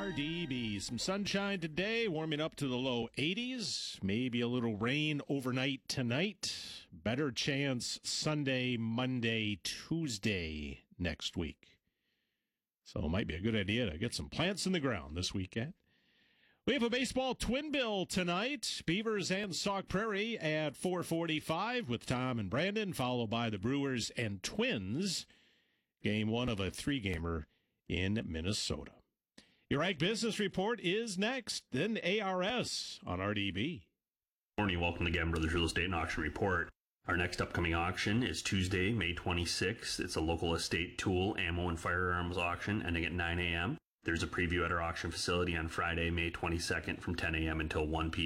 RDB. Some sunshine today, warming up to the low 80s. Maybe a little rain overnight tonight. Better chance Sunday, Monday, Tuesday next week. So it might be a good idea to get some plants in the ground this weekend. We have a baseball twin bill tonight. Beavers and Sauk Prairie at 4:45 with Tom and Brandon, followed by the Brewers and Twins. Game one of a three-gamer in Minnesota. Your Ag Business Report is next, then ARS on RDB. Morning, welcome to Gavin Brothers Real Estate and Auction Report. Our next upcoming auction is Tuesday, May 26th. It's a local estate tool, ammo, and firearms auction ending at 9 a.m. There's a preview at our auction facility on Friday, May 22nd from 10 a.m. until 1 p.m.